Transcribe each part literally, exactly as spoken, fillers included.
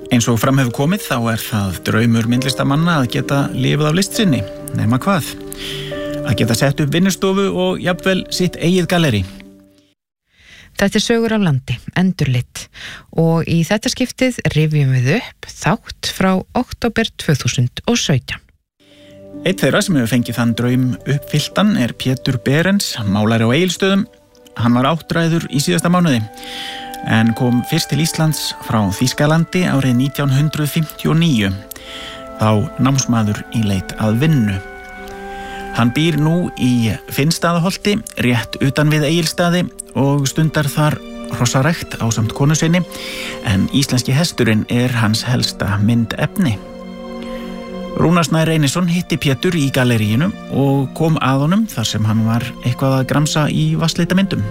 Eins og fram hefur komið þá er það draumur myndlistamanna að geta lifað af list sinni, nema hvað. Að geta sett upp vinnustofu og jafnvel sitt eigið galleri. Þetta er sögur af landi, endurlit, og í þetta skiptið rifjum við upp þátt frá október tvö þúsund og sautján. Eitt þeirra sem hefur fengið þann draum uppfylltan er Pétur Berens, málari á Egilsstöðum. Hann var áttræður í síðasta mánuði, en kom fyrst til Íslands frá Þýskalandi árið nítján hundruð fimmtíu og níu, þá námsmaður í leit að vinnu. Hann býr nú í Finnstaðaholti, rétt utan við Egilsstaði og stundar þar hrossarækt ásamt konu sinni, en íslenski hesturinn er hans helsta myndefni. Rúnar Snær Einarsson hitti Pétur í galleríinu og kom að honum þar sem hann var eitthvað að gramsa í vatnslitamyndum.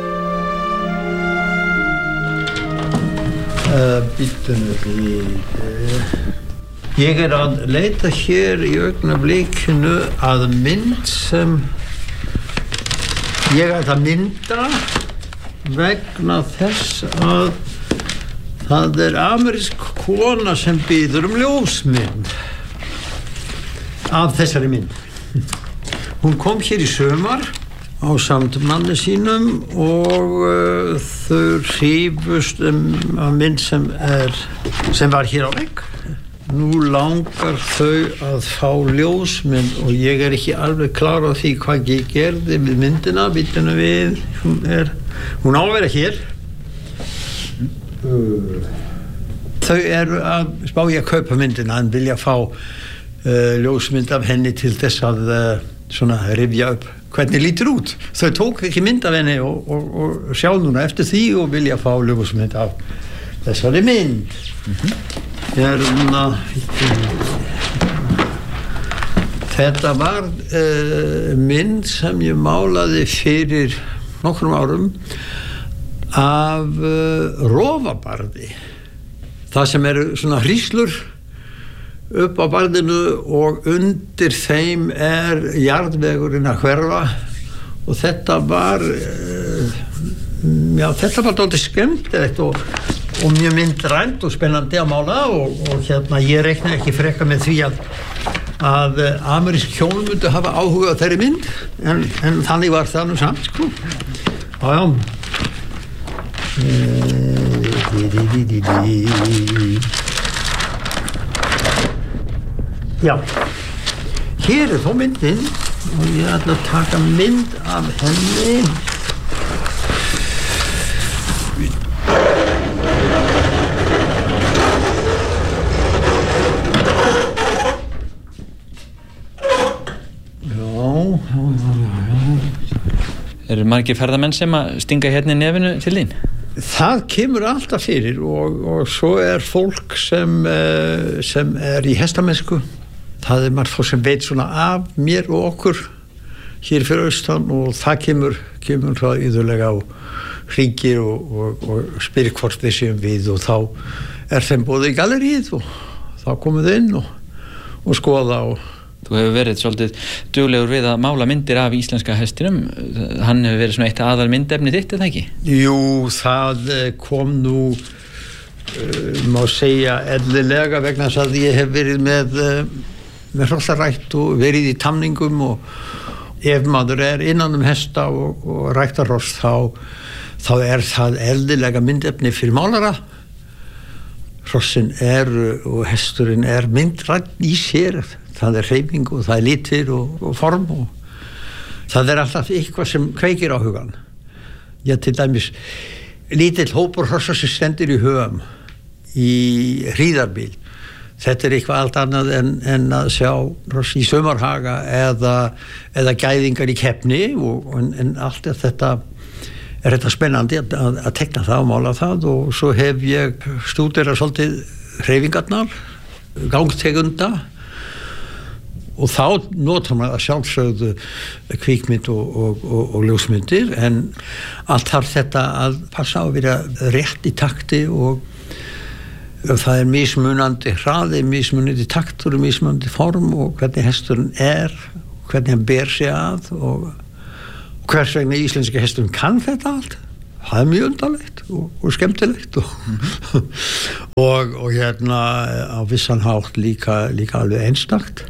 Uh, Býttunum við. Ég er að leita hér í augnablikinu að mynd sem ég ætla að mynda vegna þess að það er amerísk kona sem biður um ljósmynd af þessari mynd. Hún kom hér í sumar á samt manni sínum og uh, þau hrifust um að mynd sem er sem var hér á vegg. Nú langar þau að fá ljósmynd og ég er ekki alveg klár á því hvað ég gerði við myndina, býtuna við, hún er, hún á að vera hér. Þau eru að spá ég að kaupa myndina en vilja fá uh, ljósmynd af henni til þess að uh, svona rifja upp hvernig lítur út. Þau tók ekki mynd af henni og, og, og sjá núna eftir því og vilja fá ljósmynd af þessari mynd. Mm-hmm. Hérna, þetta var uh, mynd sem ég málaði fyrir nokkrum árum af uh, rofabarði. Það sem eru svona hríslur upp á barðinu og undir þeim er jarðvegurinn að hverfa og þetta var uh, já, þetta var dálítið skemmtilegt og, og mjög myndrænt og spennandi að mála og, og hérna ég reikna ekki frekar með því að að amerísk hjón myndu hafa áhuga á þeirri mynd en, en þannig var það nú samt sko. Já, já. Já, hér er þó myndin og ég ætla að taka mynd af henni. Eru margir ferðamenn sem að stinga hérna í nefinu til þín? Það kemur alltaf fyrir og, og svo er fólk sem, sem er í hestamennsku. Það er margt fólk sem veit svona af mér og okkur hér fyrir austan og það kemur, kemur það yðurlega á hringir og, og, og spyrir hvort við séum við og þá er þeim boðið í galleríið og þá komum þau inn og, og skoða og Þú hefur verið svolítið duglegur við að mála myndir af íslenska hestinum. Hann hefur verið svona eitt aðal myndefni þitt, er það ekki? Jú, það kom nú, uh, má segja, eðlilega vegna þess að ég hef verið með, uh, með hrossarækt og verið í tamningum og ef maður er innan um hesta og, og ræktar hross þá, þá er það eðlilega myndefni fyrir málara. Hrossin er og hesturinn er myndrænt í sér. Það er hreyfing og það er litir og, og form og það er alltaf eitthvað sem kveikir á hugan. Já, til dæmis lítill hópur hrossa sem stendur í höfum í hríðarbíl. Þetta er eitthvað allt annað en, en að sjá hross í saumarhaga eða, eða gæðingar í keppni og, en, en allt er þetta er þetta spennandi að, að, að tekna það og mála það og svo hef ég stúderað svolítið hreyfingarnar, gangtegunda og þá notar maður að sjálfsögðu kvikmynd og, og, og, og ljósmyndir en allt þarf þetta að passa á að vera rétt í takti og það er mismunandi hraði, mismunandi taktur og mismunandi form og hvernig hesturinn er, hvernig hann ber sig að og hvers vegna íslenski hesturinn kann þetta allt. það er mjög undarlegt og, og skemmtilegt og, mm-hmm. og, og hérna á vissan hátt líka, líka alveg einstakt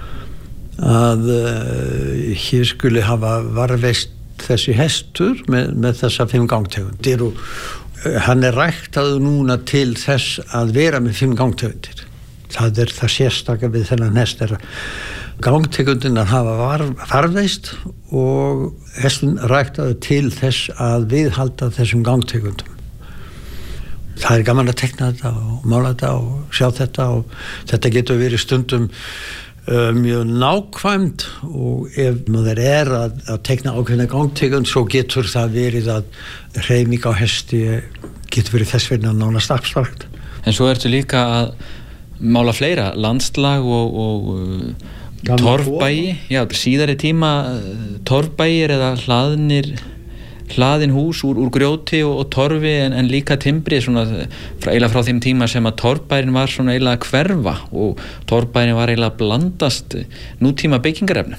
að uh, hér skuli hafa varðveist þessi hestur með, með þessa fimm gangtegundir og uh, hann er ræktaður núna til þess að vera með fimm gangtegundir. Það er það sérstaklega við þennan hest er að gangtegundirnar hafa var, varðveist og hestun ræktaður til þess að viðhalda þessum gangtegundum. Það er gaman að tekna þetta og mála þetta og sjá þetta og þetta getur verið stundum uh, mjög nákvæmt og ef maður er að, að tekna ákveðna gangtegund svo getur það verið að hreyfing á hesti getur verið þess vegna nánast abstrakt. En svo ertu líka að mála fleira, landslag og, og uh, torfbæi, já, síðari tíma torfbæir eða hlaðnir hlaðin hús úr, úr grjóti og, og torfi en, en líka timbri svona frá, eiginlega frá þeim tíma sem að torfbærin var svona eiginlega að hverfa og torfbærin var eiginlega að blandast nútíma byggingarefnum.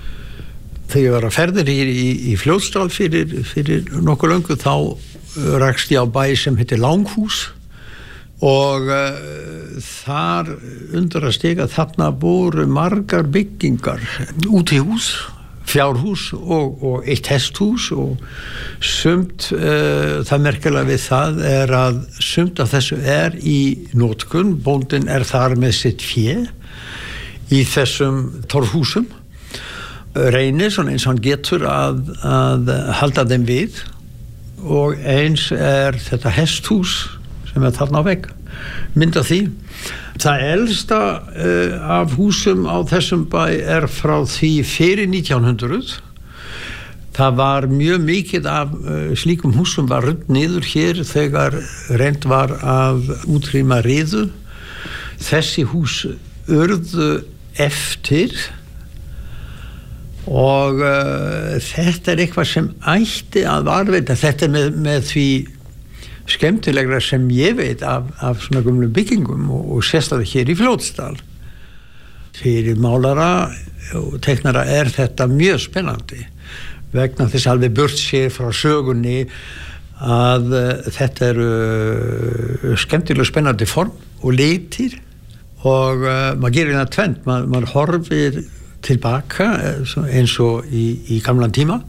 Þegar ég var að ferðir í, í, í Fljótsdal fyrir, fyrir nokkuð löngu þá rakst ég á bæ sem heitir Langhús og uh, þar undir að stiga þarna voru margar byggingar útihús fjárhús og, og eitt hesthús og sumt uh, það merkilega við það er að sumt af þessu er í notkun, bóndinn er þar með sitt fé í þessum torfhúsum reynir svona eins og hann getur að, að halda þeim við og eins er þetta hesthús sem er þarna á vegg mynda því. Það elsta uh, af húsum á þessum bæ er frá því fyrir nítján hundruð. Það var mjög mikið af uh, slíkum húsum var rutt niður hér þegar reynd var að útrýma riðu. Þessi hús urðu eftir og uh, þetta er eitthvað sem ætti að varðveita. Þetta er með, með því skemmtilegra sem ég veit af, af svona gömlu byggingum og, og sérstaklega hér í Fljótsdal. Fyrir málara og teiknara er þetta mjög spennandi vegna þess alveg burt sér frá sögunni að uh, þetta eru uh, skemmtilega spennandi form og litir og uh, maður gerir það tvennt, Ma, maður horfir tilbaka eins og í, í gamlan tíma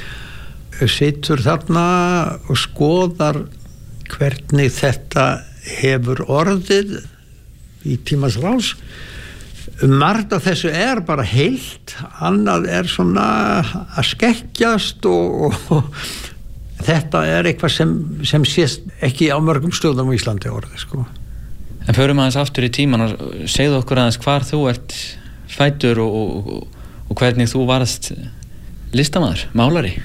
situr þarna og skoðar hvernig þetta hefur orðið í tímans rás. Margt af þessu er bara heilt, annað er svona að skekkjast og, og, og þetta er eitthvað sem, sem sést ekki á mörgum stöðum á Íslandi orðið sko. En förum aðeins aftur í tíman og segðu okkur aðeins hvar þú ert fæddur og, og, og hvernig þú varst listamaður, málari.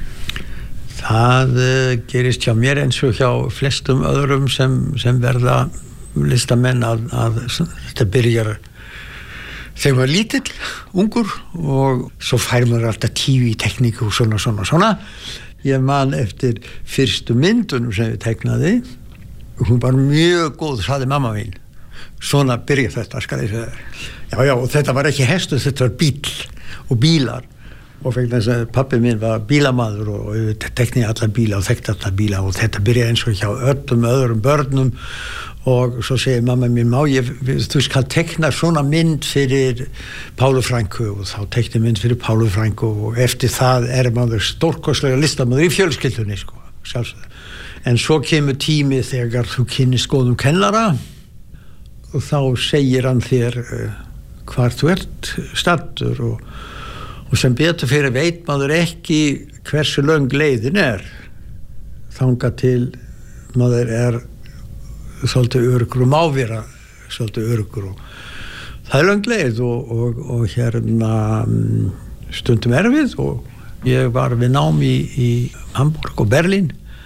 Það uh, gerist hjá mér eins og hjá flestum öðrum sem, sem verða listamenn að, að þetta byrjar þegar maður lítill, ungur og svo fær maður alltaf tíu í tekníku og svona, svona, svona. Ég man eftir fyrstu myndunum sem ég teknaði og hún var mjög góð, sagði mamma mín. Svona byrja þetta, skal ég segja. Já, já, og þetta var ekki hestur, þetta var bíl og bílar. Og vegna þess að pappi minn var bílamaður og, og tekniði alla bíla og þekkti alla bíla og þetta byrjaði eins og hjá öllum öðrum börnum og svo segir mamma mín, má ég, þú skal tekna svona mynd fyrir Pálu Frænku og þá tekni mynd fyrir Pálu Frænku og eftir það er maður stórkostlega listamaður í fjölskyldunni sko, sjálfsögðu. En svo kemur tími þegar þú kynnist góðum kennara og þá segir hann þér uh, hvar þú ert staddur og Og sem betur fyrir veit maður ekki hversu löng leiðin er. Þangað til maður er svolítið öruggur og má vera svolítið öruggur. Og það er löng leið og, og, og hérna stundum erfið og ég var við nám í, í Hamburg og Berlín.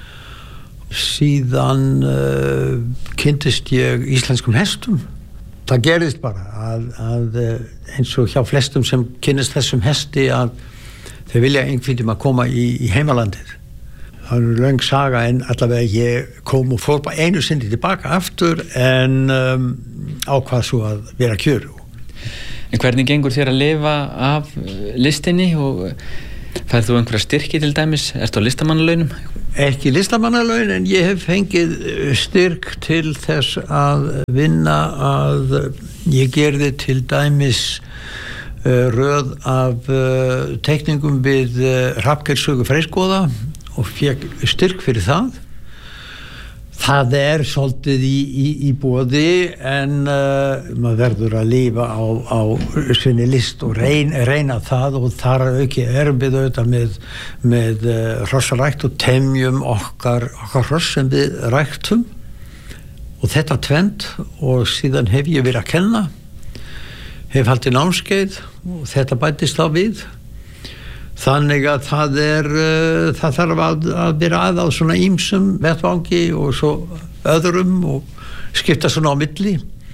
Síðan uh, kynntist ég íslenskum hestum. Það gerðist bara að, að eins og hjá flestum sem kynnist þessum hesti að þeir vilja einhvern veginn að koma í, í heimalandið. Það er löng saga en allavega ég kom og fór bara einu sinni tilbaka aftur en um, ákvað svo að vera kjör. En hvernig gengur þér að lifa af listinni og færð þú einhverja styrki til dæmis? Ertu á listamannalaunum? ekki listamannalaun, en ég hef fengið styrk til þess að vinna að ég gerði til dæmis uh, röð af uh, teikningum við uh, Hrafnkelssögu Freyskoða og fekk styrk fyrir það. Það er svolítið í, í, í boði, en uh, maður verður að lifa á, á sinni list og reyna, reyna það, og þar auki erum við auðvitað með, með uh, hrossarækt og temjum okkar, okkar hross sem við ræktum, og þetta tvend, og síðan hef ég verið að kenna, hef haldið námskeið og þetta bætist á við. Þannig að það er uh, það þarf að, að vera að á svona ýmsum vettvangi og svo öðrum og skipta svona á milli,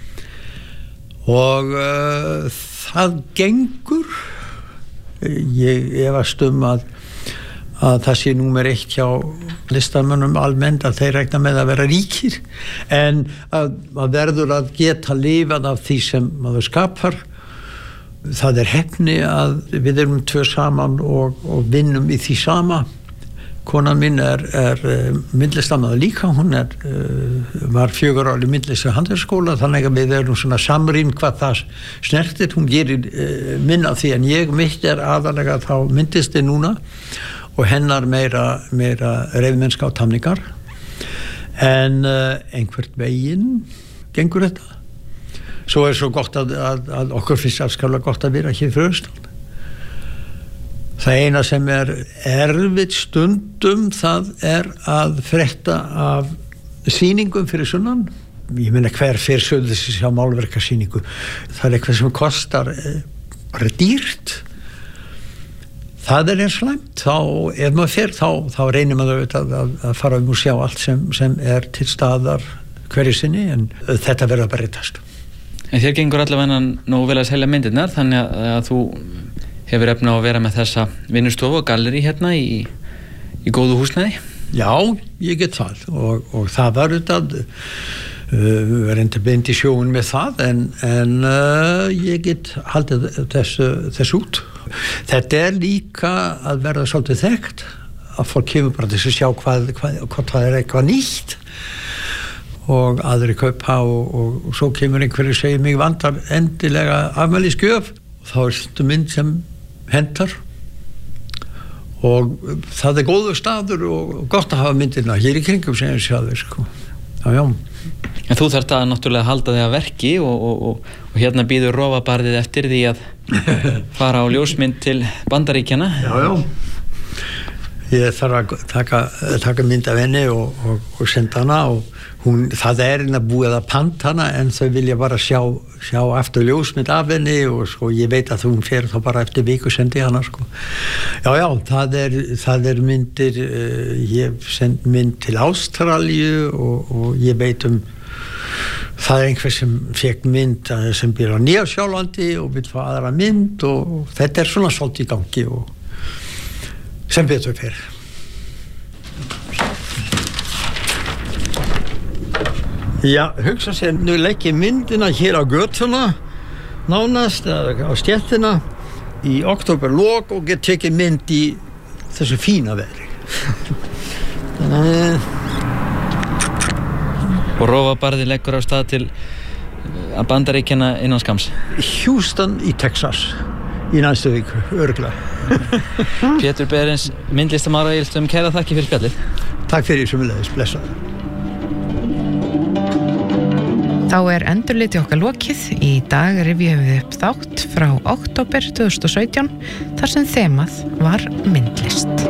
og uh, það gengur. Ég efast um að, að það sé númer eitt hjá listamönnum almennt að þeir rekna með að vera ríkir, en að, að verður að geta lifað af því sem maður skapar. Það er heppni að við erum tvö saman og, og vinnum í því sama. Konan mín er, er myndlistarmaður líka, hún er, var fjögur ári myndlistar handverksskóla, þannig að við erum svona samrýmd hvað það snertir. Hún gerir minna því en ég, mitt er aðalega þá myndlisti núna og hennar meira, meira reyfmennska og tamningar. En einhvert veginn gengur þetta. Svo er svo gott að, að, að okkur finnst afskaplega gott að vera hér fyrir austan. Það eina sem er erfitt stundum, það er að frétta af sýningum fyrir sunnan. Ég meina, hver fyrir sögðu þessi sjá málverkasýningu. Það er eitthvað sem kostar bara dýrt. Það er eins slæmt. Þá, ef maður fer, þá, þá reynir maður að, að, að fara um og sjá allt sem, sem er til staðar hverju sinni, en þetta verður að breytast. En þér gengur allavega nú vel að selja myndirnar, þannig að, að þú hefur efna á að vera með þessa vinnustofu og galleri hérna í, í góðu húsnæði? Já, ég get það, og, og það var auðvitað uh, reyndi beint í sjóun með það, en, en uh, ég get haldið þessu, þessu út. Þetta er líka að verða svolítið þekkt, að fólk kemur bara til að sjá hvað, hvað, hvað það er eitthvað nýtt, og aðri kaupa, og, og, og svo kemur einhverju segir mig vantar endilega afmælisgjöf, og þá er þetta mynd sem hentar, og það er góður staður og gott að hafa myndina hér í kringum sem ég sjáði, sko. Já, já. En þú þarft að náttúrulega halda þig að verki, og, og, og, og hérna býður rofabarðið eftir því að fara á ljósmynd til Bandaríkjanna. Já, já. Ég þarf að taka, taka mynd af henni og, og, og senda hana, og hún, það er hérna búið að panta hana, en þau vilja bara sjá, sjá eftir ljósmynd af henni, og sko, ég veit að hún fer þá bara eftir viku sendi hana, sko. Já, já, það er, það er myndir, uh, ég send mynd til Ástralíu, og, og ég veit um, það er einhver sem fekk mynd sem býr á Nýja-Sjálandi og vil fá aðra mynd, og, og þetta er svona svolítið í gangi, og sem betur fyrir. Já, hugsa sér, nú legg ég myndina hér á götuna, nánast, á stjettina, í októberlok, og get tekið mynd í þessu fína veðri. Og rofabarði leggur á stað til að Bandaríkjanna innan skams? Houston í Texas. Í næstu viku, örugglega. Pétur Behrens, myndlistarmaður á Egilsstöðum, kæra þakki fyrir spjallið. Takk fyrir sömuleiðis, blessaður. Þá er endurliti okkar lokið. Í dag rifjum við upp þátt frá október tvö þúsund og sautján þar sem þemað var myndlist.